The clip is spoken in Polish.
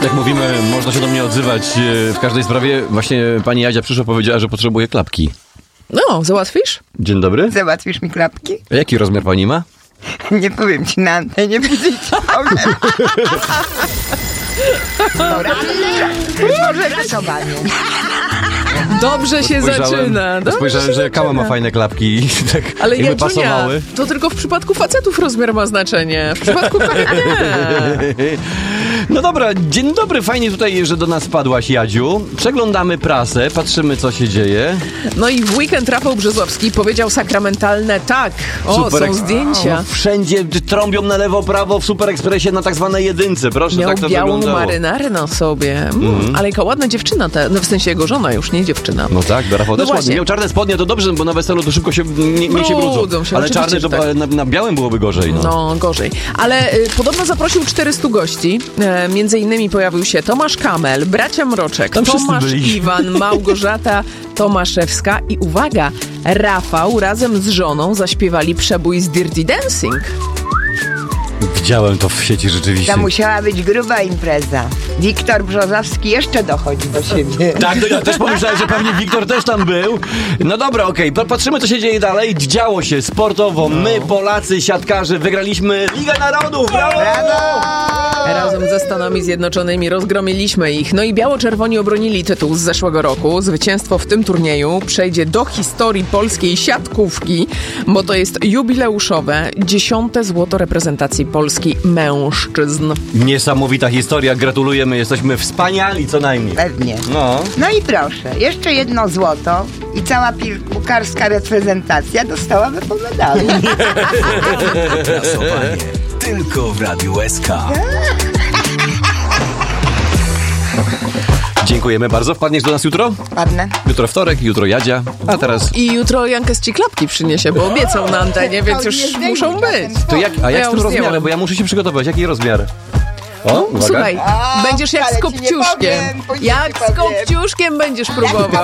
Jak mówimy, można się do mnie odzywać w każdej sprawie. Właśnie pani Jadzia przyszła, powiedziała, że potrzebuje klapki. No, załatwisz? Dzień dobry. Załatwisz mi klapki? A jaki rozmiar pani ma? Nie powiem ci na antenie, później ci powiem. Może rysowanie. Dobrze się zaczyna. Dobrze Spojrzałem, się że Kama ma fajne klapki i tak Ale jakby Jadziunia, pasowały. to tylko w przypadku facetów rozmiar ma znaczenie. W przypadku kobiet nie. No dobra, dzień dobry, fajnie tutaj, że do nas wpadłaś, Jadziu. Przeglądamy prasę, patrzymy, co się dzieje. No i w weekend Rafał Brzozowski powiedział sakramentalne tak. O, są zdjęcia. No, wszędzie trąbią na lewo, prawo w Super Expressie na tak zwanej jedynce. Proszę, Miał tak to białą wyglądało. marynarę na sobie. Ale jaka ładna dziewczyna, no w sensie jego żona, już nie dziewczyna. No tak, Rafał też właśnie. ładnie. Miał czarne spodnie, to dobrze, bo na weselu to szybko się nie się brudzą. Brudzą się, Ale oczywiście, czarne to że tak. na białym byłoby gorzej. No. No, gorzej. Ale podobno zaprosił 400 gości. Między innymi pojawił się Tomasz Kamel, bracia Mroczek, Tam wszyscy Tomasz byli. Iwan, Małgorzata Tomaszewska i uwaga, Rafał razem z żoną zaśpiewali przebój z Dirty Dancing. Widziałem to w sieci rzeczywiście. To musiała być gruba impreza. Wiktor Brzozowski jeszcze dochodzi do siebie. Tak, no ja też pomyślałem, że pewnie Wiktor też tam był. No dobra, okej, patrzymy, co się dzieje dalej. Działo się sportowo. My, Polacy, siatkarze, wygraliśmy Ligę Narodów. Brawo! Razem ze Stanami Zjednoczonymi rozgromiliśmy ich. No i biało-czerwoni obronili tytuł z zeszłego roku. Zwycięstwo w tym turnieju przejdzie do historii polskiej siatkówki, bo to jest jubileuszowe 10. złoto reprezentacji Polski mężczyzn. Niesamowita historia, gratulujemy, jesteśmy wspaniali co najmniej. Pewnie. No. No i proszę, jeszcze jedno złoto i cała piłkarska reprezentacja dostałaby po medalu. Klasowanie tylko w Radiu SK. Dziękujemy bardzo. Wpadniesz do nas jutro? Ładne. Jutro wtorek, jutro Jadzia, a teraz... I jutro Jankes ci klapki przyniesie, bo obiecał na antenie, więc już muszą być. To jak, a jak Ja z tym już rozmiarem? zdjęłam. Bo ja muszę się przygotować. Jaki rozmiar? O, uwaga. Słuchaj, będziesz jak z wcale ci nie kopciuszkiem. powiem, później Jak ci z powiem. kopciuszkiem będziesz próbował.